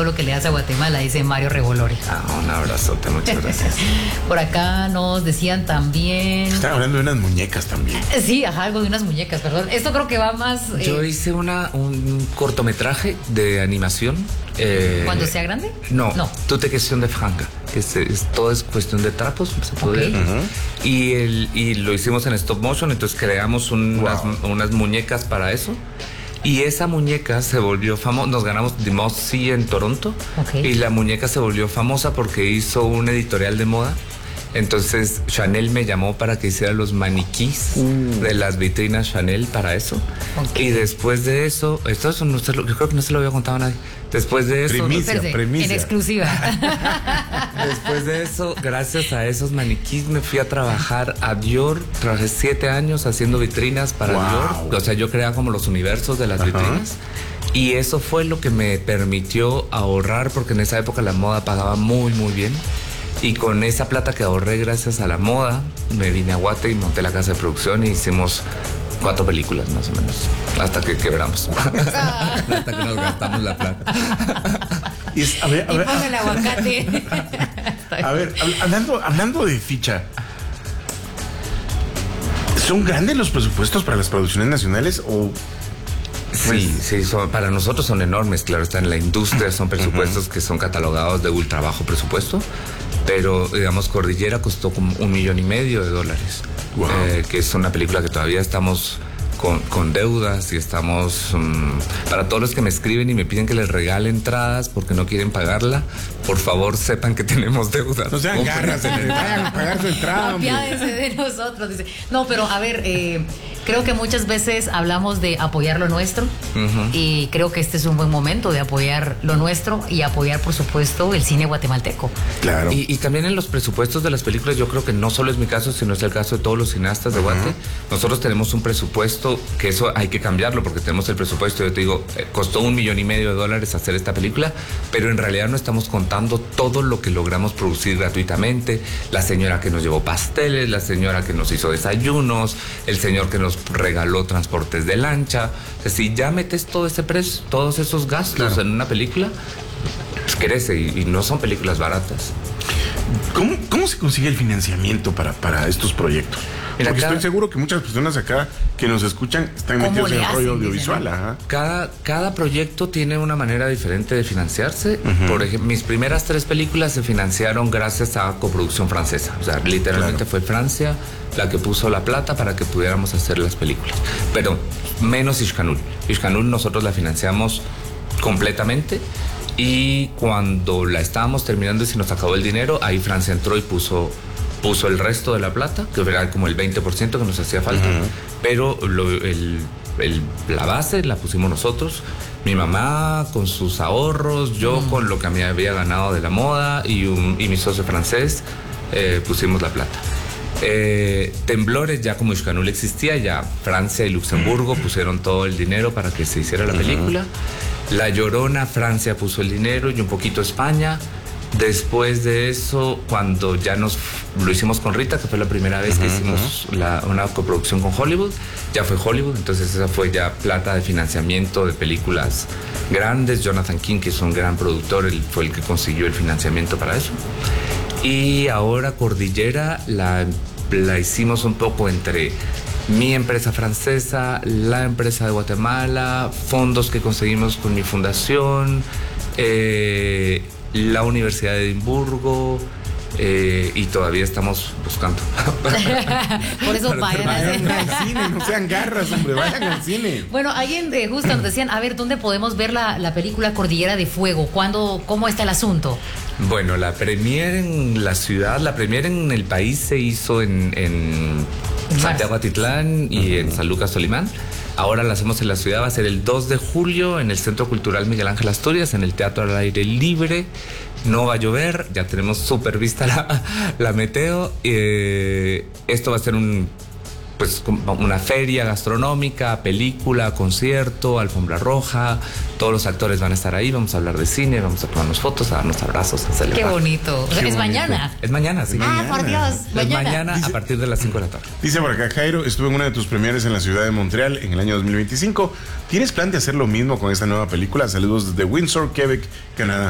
todo lo que le hace a Guatemala, dice Mario Revolori. Un abrazote, muchas gracias. Por acá nos decían también... Están hablando de unas muñecas también. Sí, algo de unas muñecas, perdón. Esto creo que va más... Yo hice un cortometraje de animación. ¿Cuando sea grande? No. Toute question de Franca, que todo es cuestión de trapos, se puede. Okay. Y lo hicimos en stop motion, entonces creamos unas muñecas para eso. Y esa muñeca se volvió famosa, nos ganamos The Most C en Toronto. Okay. Y la muñeca se volvió famosa porque hizo un editorial de moda. Entonces Chanel me llamó para que hiciera los maniquís de las vitrinas Chanel para eso. Okay. Y después de eso, yo creo que no se lo había contado a nadie. Después de eso... Primicia. En exclusiva. Después de eso, gracias a esos maniquís me fui a trabajar a Dior. Trabajé 7 años haciendo vitrinas para Dior. O sea, yo creaba como los universos de las vitrinas. Y eso fue lo que me permitió ahorrar, porque en esa época la moda pagaba muy, muy bien. Y con esa plata que ahorré gracias a la moda, me vine a Guate y monté la casa de producción y hicimos 4 películas más o menos, hasta que quebramos. Hasta que nos gastamos la plata. Y ponga el aguacate. A ver, hablando de ficha, ¿son grandes los presupuestos para las producciones nacionales o...? Sí, para nosotros son enormes, claro, está en la industria, son presupuestos que son catalogados de ultra bajo presupuesto, pero digamos Cordillera costó como $1.5 million, que es una película que todavía estamos con deudas y estamos... para todos los que me escriben y me piden que les regale entradas porque no quieren pagarla, por favor sepan que tenemos deudas. No sean garras, vayan a pagar su entrada. Apiádense de nosotros, dice. No, pero a ver, creo que muchas veces hablamos de apoyar lo nuestro y creo que este es un buen momento de apoyar lo nuestro y apoyar, por supuesto, el cine guatemalteco. Claro. Y también en los presupuestos de las películas, yo creo que no solo es mi caso, sino es el caso de todos los cineastas de Guate. Nosotros tenemos un presupuesto que eso hay que cambiarlo porque tenemos el presupuesto, yo te digo, costó $1.5 million hacer esta película, pero en realidad no estamos contando todo lo que logramos producir gratuitamente, la señora que nos llevó pasteles, la señora que nos hizo desayunos, el señor que nos regaló transportes de lancha. O sea, si ya metes todo ese precio, todos esos gastos en una película, pues crece y no son películas baratas. ¿Cómo se consigue el financiamiento para estos proyectos? Porque estoy seguro que muchas personas acá que nos escuchan están metidos en el rollo audiovisual. Cada proyecto tiene una manera diferente de financiarse. Por ejemplo, mis primeras 3 películas se financiaron gracias a coproducción francesa. O sea, literalmente fue Francia la que puso la plata para que pudiéramos hacer las películas. Pero menos Ishkanul. Ishkanul nosotros la financiamos completamente. Y cuando la estábamos terminando y se nos acabó el dinero, ahí Francia entró y puso el resto de la plata, que era como el 20% que nos hacía falta. Pero la base la pusimos nosotros. Mi mamá con sus ahorros, yo con lo que me había ganado de la moda y mi socio francés pusimos la plata. Temblores, ya como Ishkanul existía, ya Francia y Luxemburgo pusieron todo el dinero para que se hiciera la película. La Llorona, Francia puso el dinero y un poquito España. Después de eso, cuando ya lo hicimos con Rita, que fue la primera vez que hicimos una coproducción con Hollywood, ya fue Hollywood, entonces esa fue ya plata de financiamiento de películas grandes. Jonathan King, que es un gran productor, él fue el que consiguió el financiamiento para eso. Y ahora Cordillera la hicimos un poco entre mi empresa francesa, la empresa de Guatemala, fondos que conseguimos con mi fundación, la Universidad de Edimburgo, y todavía estamos buscando. Por eso vayan al cine, no sean garras, hombre, vayan al cine. Bueno, alguien justo nos decían, a ver, ¿dónde podemos ver la película Cordillera de Fuego? ¿Cómo está el asunto? Bueno, la premier en la ciudad, la premier en el país se hizo en Santiago Atitlán y en San Lucas Solimán. Ahora la hacemos en la ciudad, va a ser el 2 de julio en el Centro Cultural Miguel Ángel Asturias, en el Teatro al Aire Libre. No va a llover, ya tenemos súper vista la meteo. Esto va a ser una feria gastronómica, película, concierto, alfombra roja. Todos los actores van a estar ahí, vamos a hablar de cine, vamos a tomarnos fotos, a darnos abrazos, a celebrar. Qué bonito. ¿Es mañana? Es mañana, sí. Por Dios, mañana a partir de las 5 de la tarde. Dice por acá, Jairo, estuve en una de tus premieres en la ciudad de Montreal en el año 2025. ¿Tienes plan de hacer lo mismo con esta nueva película? Saludos desde Windsor, Quebec, Canadá.